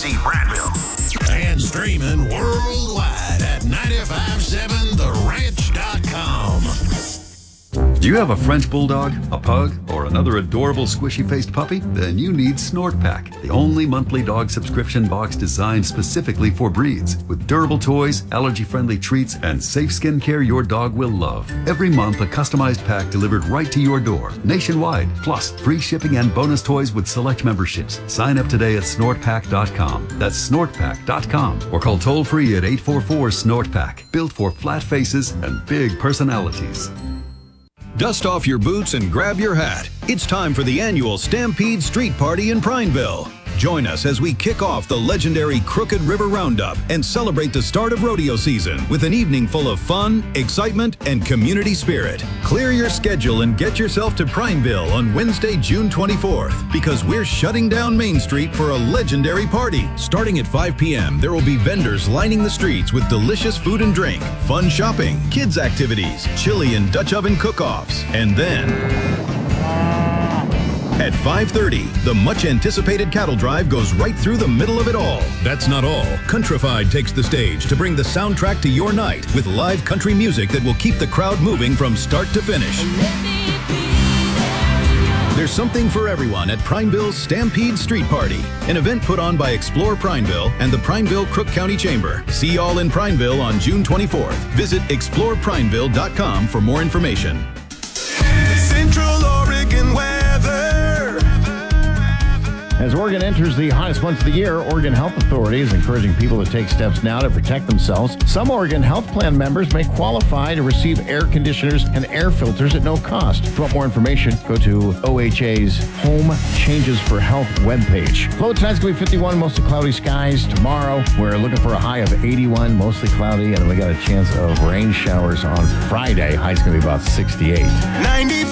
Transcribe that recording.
WABC Prineville. And streaming worldwide at 957theranch.com. Do you have a French Bulldog, a Pug, or another adorable squishy-faced puppy? Then you need Snort Pack, the only monthly dog subscription box designed specifically for breeds. With durable toys, allergy-friendly treats, and safe skincare your dog will love. Every month, a customized pack delivered right to your door, nationwide. Plus, free shipping and bonus toys with select memberships. Sign up today at snortpack.com. That's snortpack.com. Or call toll-free at 844-SNORT-PACK. Built for flat faces and big personalities. Dust off your boots and grab your hat. It's time for the annual Stampede Street Party in Prineville. Join us as we kick off the legendary Crooked River Roundup and celebrate the start of rodeo season with an evening full of fun, excitement, and community spirit. Clear your schedule and get yourself to Prineville on Wednesday, June 24th, because we're shutting down Main Street for a legendary party. Starting at 5 p.m., there will be vendors lining the streets with delicious food and drink, fun shopping, kids activities, chili and Dutch oven cook-offs, and then at 5:30, the much-anticipated cattle drive goes right through the middle of it all. That's not all. Countrified takes the stage to bring the soundtrack to your night with live country music that will keep the crowd moving from start to finish. There's something for everyone at Prineville's Stampede Street Party, an event put on by Explore Prineville and the Prineville-Crook County Chamber. See y'all in Prineville on June 24th. Visit exploreprineville.com for more information. Central Oregon weather. As Oregon enters the hottest months of the year, Oregon Health Authority is encouraging people to take steps now to protect themselves. Some Oregon Health Plan members may qualify to receive air conditioners and air filters at no cost. If you want more information, go to OHA's Home Changes for Health webpage. Low tide's going to be 51, mostly cloudy skies. Tomorrow, we're looking for a high of 81, mostly cloudy, and we got a chance of rain showers on Friday. High's going to be about 68. 90